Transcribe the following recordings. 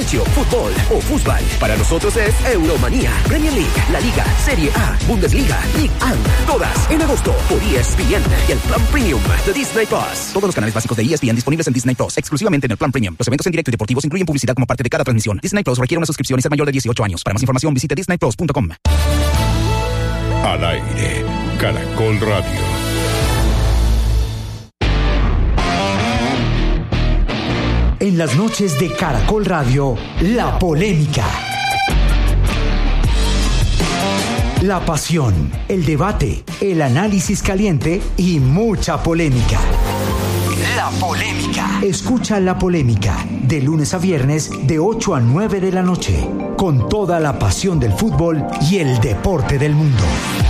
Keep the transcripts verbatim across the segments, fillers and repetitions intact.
calcio, fútbol o fútbol. Para nosotros es Euromanía, Premier League, La Liga, Serie A, Bundesliga, League One. Todas en agosto por E S P N y el plan premium de Disney Plus. Todos los canales básicos de E S P N disponibles en Disney Plus, exclusivamente en el plan premium. Los eventos en directo y deportivos incluyen publicidad como parte de cada transmisión. Disney Plus requiere una suscripción y ser mayor de dieciocho años. Para más información visite disney plus punto com. Al aire, Caracol Radio. En las noches de Caracol Radio, la polémica. La pasión, el debate, el análisis caliente y mucha polémica. La polémica. Escucha La Polémica de lunes a viernes de ocho a nueve de la noche, con toda la pasión del fútbol y el deporte del mundo.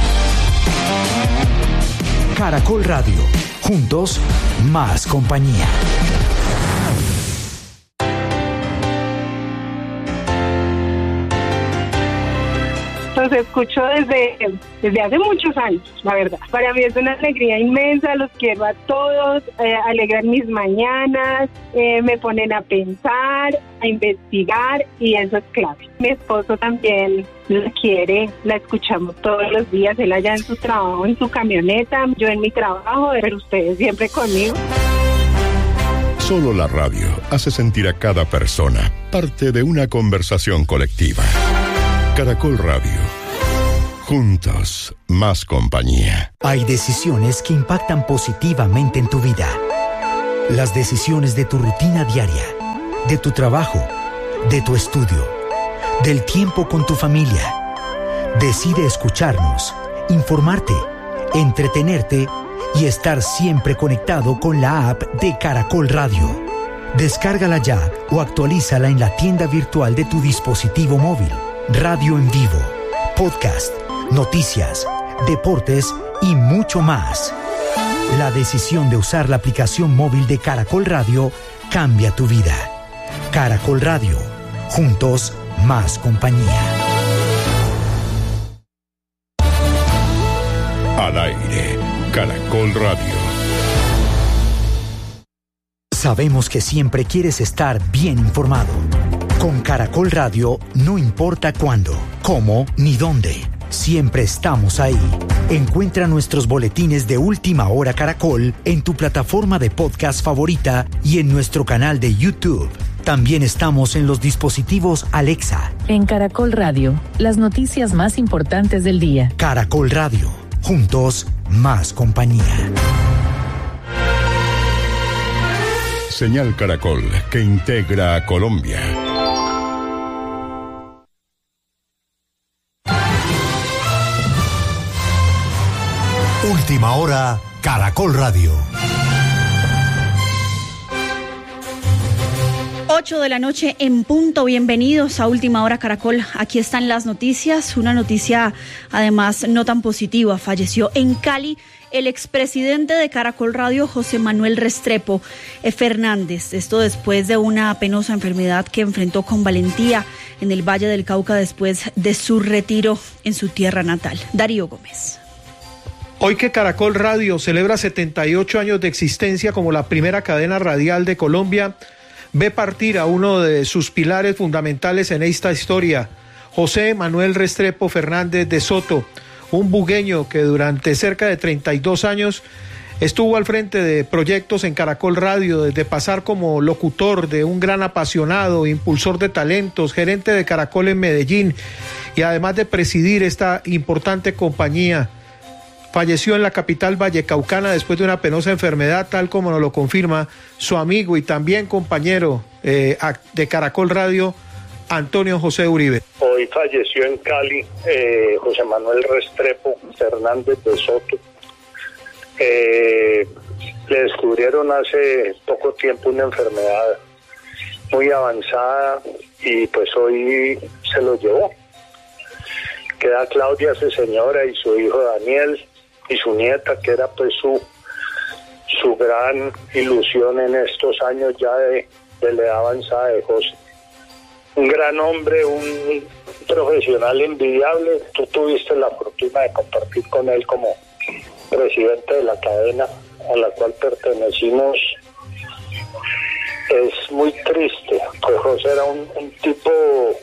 Caracol Radio. Juntos, más compañía. Los escucho desde, desde hace muchos años, la verdad. Para mí es una alegría inmensa, los quiero a todos, eh, alegran mis mañanas, eh, me ponen a pensar, a investigar y eso es clave. Mi esposo también la quiere, la escuchamos todos los días, él allá en su trabajo, en su camioneta, yo en mi trabajo, pero ustedes siempre conmigo. Solo la radio hace sentir a cada persona parte de una conversación colectiva. Caracol Radio. Juntos, más compañía. Hay decisiones que impactan positivamente en tu vida. Las decisiones de tu rutina diaria, de tu trabajo, de tu estudio, del tiempo con tu familia. Decide escucharnos, informarte, entretenerte y estar siempre conectado con la app de Caracol Radio. Descárgala ya o actualízala en la tienda virtual de tu dispositivo móvil. Radio en vivo, podcast, noticias, deportes y mucho más. La decisión de usar la aplicación móvil de Caracol Radio cambia tu vida. Caracol Radio. Juntos, más compañía. Al aire, Caracol Radio. Sabemos que siempre quieres estar bien informado. Con Caracol Radio, no importa cuándo, cómo ni dónde, siempre estamos ahí. Encuentra nuestros boletines de Última Hora Caracol en tu plataforma de podcast favorita y en nuestro canal de YouTube. También estamos en los dispositivos Alexa. En Caracol Radio, las noticias más importantes del día. Caracol Radio, juntos, más compañía. Señal Caracol, que integra a Colombia. Última Hora, Caracol Radio. ocho de la noche en punto. Bienvenidos a Última Hora Caracol. Aquí están las noticias. Una noticia además no tan positiva. Falleció en Cali el expresidente de Caracol Radio, José Manuel Restrepo Fernández. Esto después de una penosa enfermedad que enfrentó con valentía en el Valle del Cauca después de su retiro en su tierra natal. Darío Gómez. Hoy que Caracol Radio celebra setenta y ocho años de existencia como la primera cadena radial de Colombia, ve partir a uno de sus pilares fundamentales en esta historia, José Manuel Restrepo Fernández de Soto, un bugueño que durante cerca de treinta y dos años estuvo al frente de proyectos en Caracol Radio, desde pasar como locutor de un gran apasionado, impulsor de talentos, gerente de Caracol en Medellín y además de presidir esta importante compañía. Falleció en la capital vallecaucana después de una penosa enfermedad, tal como nos lo confirma su amigo y también compañero eh, de Caracol Radio, Antonio José Uribe. Hoy falleció en Cali eh, José Manuel Restrepo Fernández de Soto. Eh, le descubrieron hace poco tiempo una enfermedad muy avanzada y pues hoy se lo llevó. Queda Claudia, su señora, y su hijo Daniel, y su nieta, que era pues su su gran ilusión en estos años ya de, de la edad avanzada de José. Un gran hombre, un profesional envidiable. Tú tuviste la fortuna de compartir con él como presidente de la cadena a la cual pertenecimos es muy triste, pues José era un, un tipo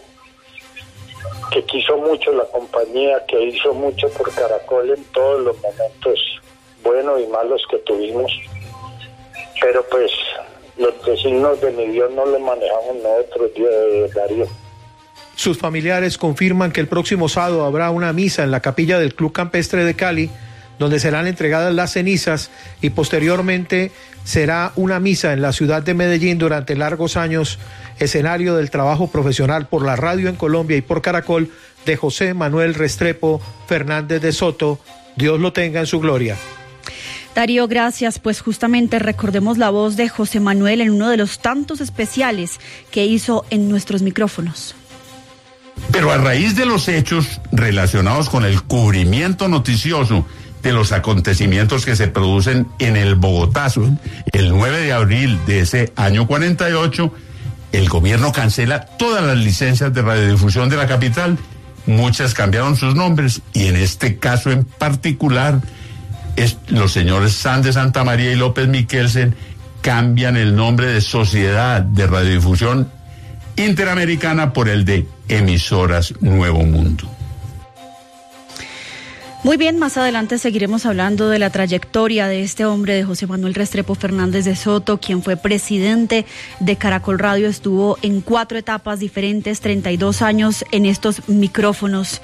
que quiso mucho la compañía, que hizo mucho por Caracol en todos los momentos buenos y malos que tuvimos, pero pues los designios de mi Dios no los manejamos nosotros, Dios, Darío. Sus familiares confirman que el próximo sábado habrá una misa en la capilla del Club Campestre de Cali, donde serán entregadas las cenizas, y posteriormente será una misa en la ciudad de Medellín, durante largos años escenario del trabajo profesional por la radio en Colombia y por Caracol de José Manuel Restrepo Fernández de Soto. Dios lo tenga en su gloria. Darío, gracias. Pues justamente recordemos la voz de José Manuel en uno de los tantos especiales que hizo en nuestros micrófonos. Pero a raíz de los hechos relacionados con el cubrimiento noticioso de los acontecimientos que se producen en el Bogotazo, el nueve de abril de ese año cuarenta y ocho, el gobierno cancela todas las licencias de radiodifusión de la capital. Muchas cambiaron sus nombres, y en este caso en particular, es, los señores San de Santa María y López Miquelsen cambian el nombre de Sociedad de Radiodifusión Interamericana por el de Emisoras Nuevo Mundo. Muy bien, más adelante seguiremos hablando de la trayectoria de este hombre, de José Manuel Restrepo Fernández de Soto, quien fue presidente de Caracol Radio, estuvo en cuatro etapas diferentes, treinta y dos años en estos micrófonos.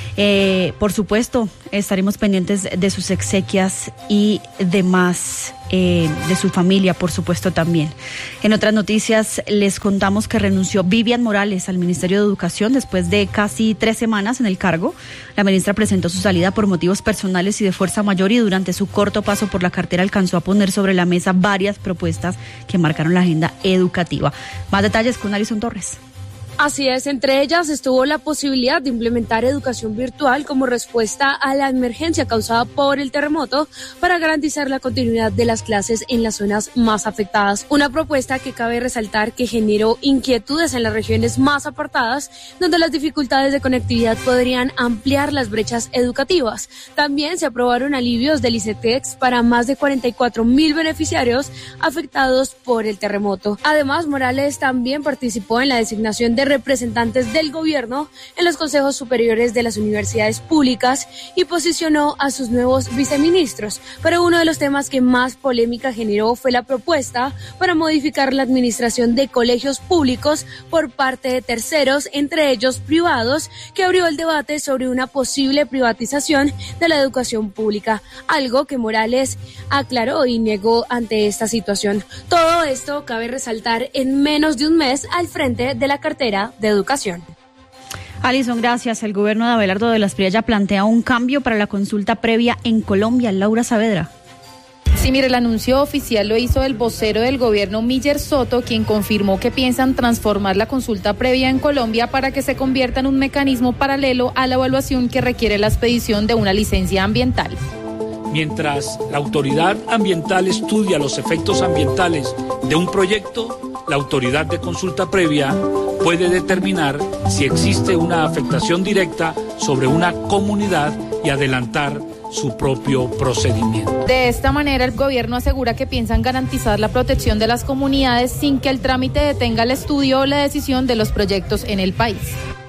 Eh, por supuesto, estaremos pendientes de sus exequias y demás, eh, de su familia, por supuesto, también. En otras noticias, les contamos que renunció Vivian Morales al Ministerio de Educación después de casi tres semanas en el cargo. La ministra presentó su salida por motivos personales y de fuerza mayor, y durante su corto paso por la cartera alcanzó a poner sobre la mesa varias propuestas que marcaron la agenda educativa. Más detalles con Alison Torres. Así es, entre ellas estuvo la posibilidad de implementar educación virtual como respuesta a la emergencia causada por el terremoto para garantizar la continuidad de las clases en las zonas más afectadas. Una propuesta que cabe resaltar que generó inquietudes en las regiones más apartadas, donde las dificultades de conectividad podrían ampliar las brechas educativas. También se aprobaron alivios del ICETEX para más de cuarenta y cuatro mil beneficiarios afectados por el terremoto. Además, Morales también participó en la designación de representantes del gobierno en los consejos superiores de las universidades públicas y posicionó a sus nuevos viceministros. Pero uno de los temas que más polémica generó fue la propuesta para modificar la administración de colegios públicos por parte de terceros, entre ellos privados, que abrió el debate sobre una posible privatización de la educación pública, algo que Morales aclaró y negó ante esta situación. Todo esto cabe resaltar en menos de un mes al frente de la cartera de educación. Alison, gracias. El gobierno de Abelardo de las Priella plantea un cambio para la consulta previa en Colombia. Laura Saavedra. Sí, mire, el anuncio oficial lo hizo el vocero del gobierno, Miller Soto, quien confirmó que piensan transformar la consulta previa en Colombia para que se convierta en un mecanismo paralelo a la evaluación que requiere la expedición de una licencia ambiental. Mientras la autoridad ambiental estudia los efectos ambientales de un proyecto, la autoridad de consulta previa puede determinar si existe una afectación directa sobre una comunidad y adelantar su propio procedimiento. De esta manera, el gobierno asegura que piensan garantizar la protección de las comunidades sin que el trámite detenga el estudio o la decisión de los proyectos en el país.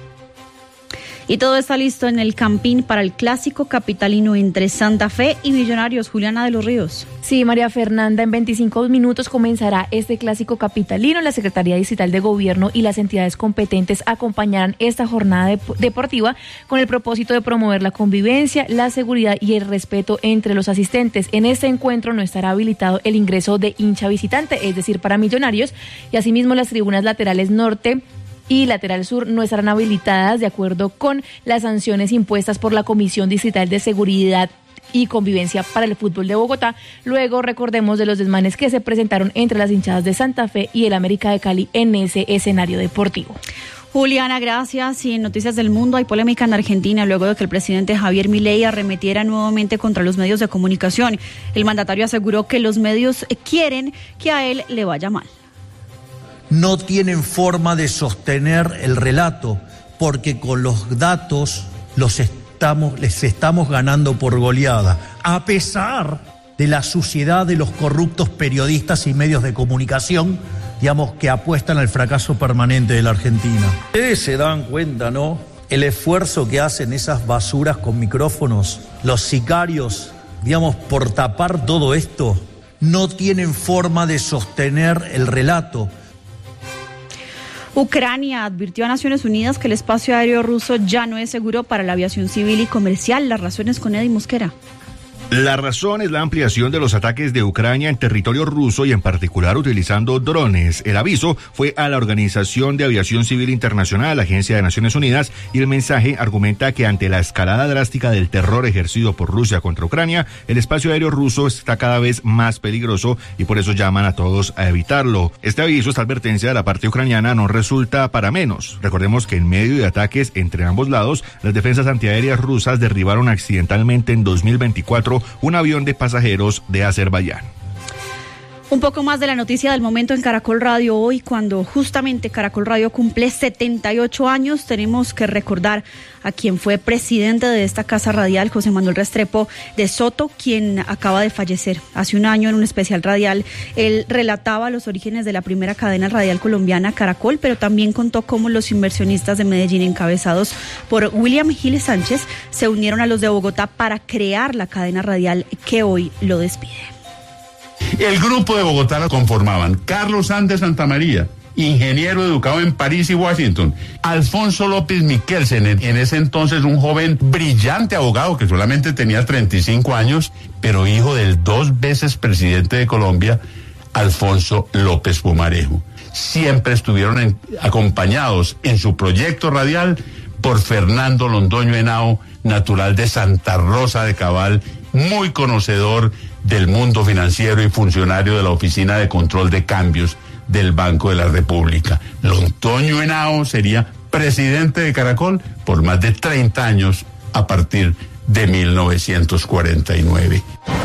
Y todo está listo en el Campín para el clásico capitalino entre Santa Fe y Millonarios. Juliana de los Ríos. Sí, María Fernanda, en veinticinco minutos comenzará este clásico capitalino. La Secretaría Distrital de Gobierno y las entidades competentes acompañarán esta jornada de, deportiva con el propósito de promover la convivencia, la seguridad y el respeto entre los asistentes. En este encuentro no estará habilitado el ingreso de hincha visitante, es decir, para Millonarios, y asimismo las tribunas laterales norte y lateral sur no estarán habilitadas de acuerdo con las sanciones impuestas por la Comisión Distrital de Seguridad y Convivencia para el Fútbol de Bogotá. Luego recordemos de los desmanes que se presentaron entre las hinchadas de Santa Fe y el América de Cali en ese escenario deportivo. Juliana, gracias. Y en Noticias del Mundo hay polémica en Argentina luego de que el presidente Javier Milei arremetiera nuevamente contra los medios de comunicación. El mandatario aseguró que los medios quieren que a él le vaya mal. No tienen forma de sostener el relato porque con los datos los estamos, les estamos ganando por goleada, a pesar de la suciedad de los corruptos periodistas y medios de comunicación digamos, que apuestan al fracaso permanente de la Argentina. Ustedes se dan cuenta, ¿no? El esfuerzo que hacen esas basuras con micrófonos, los sicarios, digamos, por tapar todo esto, no tienen forma de sostener el relato. Ucrania advirtió a Naciones Unidas que el espacio aéreo ruso ya no es seguro para la aviación civil y comercial. Las razones con Eddie Mosquera. La razón es la ampliación de los ataques de Ucrania en territorio ruso y en particular utilizando drones. El aviso fue a la Organización de Aviación Civil Internacional, Agencia de Naciones Unidas, y el mensaje argumenta que ante la escalada drástica del terror ejercido por Rusia contra Ucrania, el espacio aéreo ruso está cada vez más peligroso y por eso llaman a todos a evitarlo. Este aviso, esta advertencia de la parte ucraniana no resulta para menos. Recordemos que en medio de ataques entre ambos lados, las defensas antiaéreas rusas derribaron accidentalmente en dos mil veinticuatro un avión de pasajeros de Azerbaiyán. Un poco más de la noticia del momento en Caracol Radio hoy, cuando justamente Caracol Radio cumple setenta y ocho años. Tenemos que recordar a quien fue presidente de esta casa radial, José Manuel Restrepo de Soto, quien acaba de fallecer. Hace un año en un especial radial, él relataba los orígenes de la primera cadena radial colombiana, Caracol, pero también contó cómo los inversionistas de Medellín, encabezados por William Giles Sánchez, se unieron a los de Bogotá para crear la cadena radial que hoy lo despide. El grupo de Bogotá lo conformaban Carlos Sánchez Santamaría, ingeniero educado en París y Washington; Alfonso López Miquelsen, en ese entonces un joven brillante abogado que solamente tenía treinta y cinco años, pero hijo del dos veces presidente de Colombia, Alfonso López Pumarejo. Siempre estuvieron en, acompañados en su proyecto radial por Fernando Londoño Henao, natural de Santa Rosa de Cabal, muy conocedor del mundo financiero y funcionario de la Oficina de Control de Cambios del Banco de la República. Londoño Henao sería presidente de Caracol por más de treinta años a partir de mil novecientos cuarenta y nueve.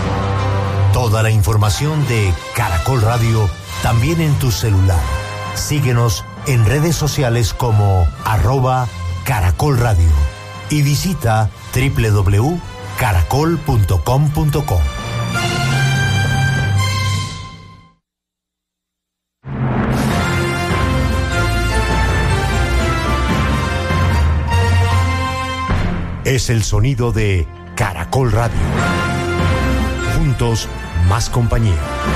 Toda la información de Caracol Radio también en tu celular. Síguenos en redes sociales como arroba Caracol Radio y visita doble u doble u doble u punto caracol punto com punto co. Es el sonido de Caracol Radio. Juntos, más compañía.